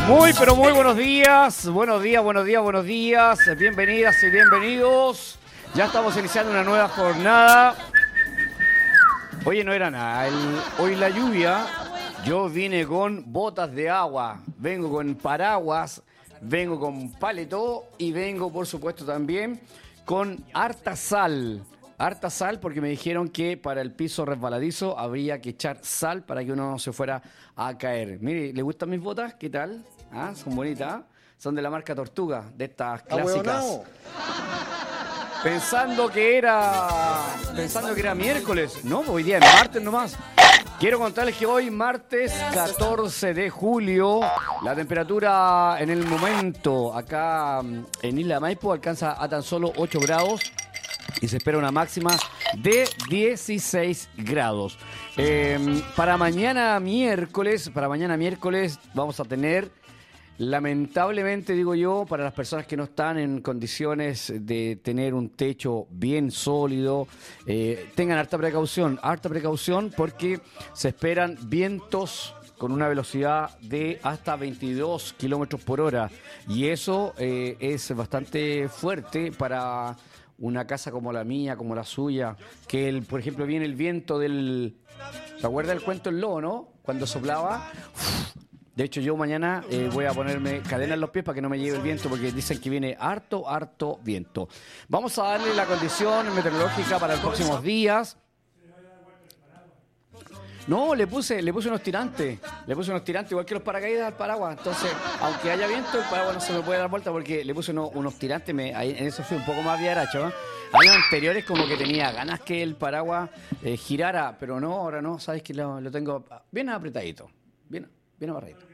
Muy, pero muy buenos días. Buenos días, buenos días, buenos días. Bienvenidas y bienvenidos. Ya estamos iniciando una nueva jornada. Oye, no era nada. Hoy la lluvia, yo vine con botas de agua, vengo con paraguas, vengo con paletó y vengo, por supuesto, también con harta sal. Harta sal porque me dijeron que para el piso resbaladizo habría que echar sal para que uno no se fuera a caer. Mire, ¿le gustan mis botas? ¿Qué tal? ¿Ah? Son bonitas. Son de la marca Tortuga, de estas clásicas. Pensando que era miércoles. No, hoy día es martes nomás. Quiero contarles que hoy, martes 14 de julio, la temperatura en el momento acá en Isla Maipo alcanza a tan solo 8 grados. Y se espera una máxima de 16 grados. Para mañana miércoles vamos a tener, lamentablemente digo yo, para las personas que no están en condiciones de tener un techo bien sólido, tengan harta precaución porque se esperan vientos con una velocidad de hasta 22 kilómetros por hora. Y eso es bastante fuerte para una casa como la mía, como la suya, que por ejemplo viene el viento del... ¿Te acuerdas del cuento del lobo, no? Cuando soplaba. De hecho, yo mañana voy a ponerme cadenas en los pies para que no me lleve el viento, porque dicen que viene harto viento. Vamos a darle la condición meteorológica para los próximos días. No, le puse unos tirantes. Igual que los paracaídas al paraguas. Entonces, aunque haya viento, el paraguas no se me puede dar vuelta porque le puse unos tirantes. En eso fui un poco más viaracho, ¿eh? Años anteriores como que tenía ganas que el paraguas girara, pero no, ahora no. Sabes que lo tengo bien apretadito. Bien amarradito.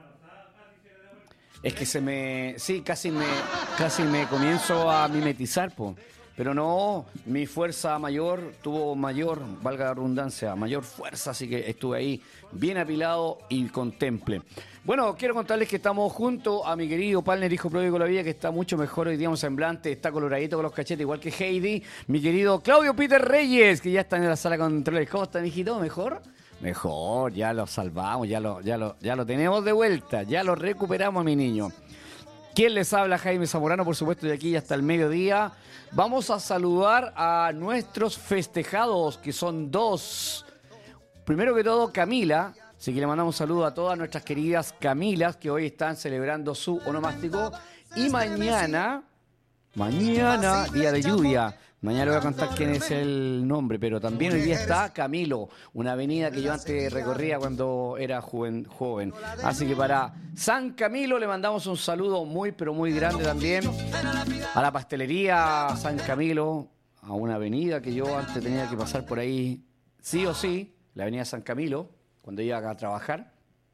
Es que casi me comienzo a mimetizar, po. Pero no, mi fuerza valga la redundancia, mayor fuerza, así que estuve ahí bien apilado y contemple. Bueno, quiero contarles que estamos junto a mi querido partner, hijo pródigo de la vida, que está mucho mejor hoy día, un semblante, está coloradito con los cachetes, igual que Heidi, mi querido Claudio Peter Reyes, que ya está en la sala con controles. ¿Cómo está, mijito? ¿Mejor? Mejor, ya lo salvamos, ya lo tenemos de vuelta, ya lo recuperamos a mi niño. ¿Quién les habla? Jaime Zamorano, por supuesto, de aquí hasta el mediodía. Vamos a saludar a nuestros festejados, que son dos. Primero que todo, Camila. Así que le mandamos un saludo a todas nuestras queridas Camilas, que hoy están celebrando su onomástico. Y mañana, día de lluvia. Mañana voy a contar quién es el nombre, pero también hoy día está Camilo, una avenida que yo antes recorría cuando era joven. Así que para San Camilo le mandamos un saludo muy, pero muy grande también a la pastelería San Camilo, a una avenida que yo antes tenía que pasar por ahí, sí o sí, la avenida San Camilo, cuando iba a trabajar.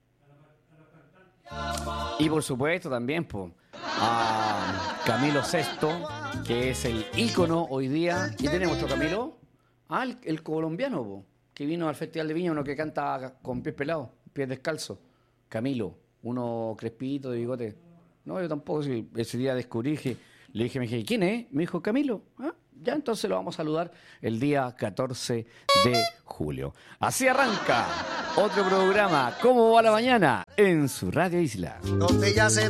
Y por supuesto también, a Camilo VI, que es el ícono hoy día. ¿Y tenemos otro Camilo? El colombiano, que vino al Festival de Viña, uno que canta con pies pelados, pies descalzos. Camilo, uno crespito de bigote. No, yo tampoco, sí, ese día descubrí, me dije, ¿quién es? Me dijo, Camilo. Ya entonces lo vamos a saludar el día 14 de julio. Así arranca otro programa, ¿Cómo va la mañana? En su Radio Isla. Donde ya se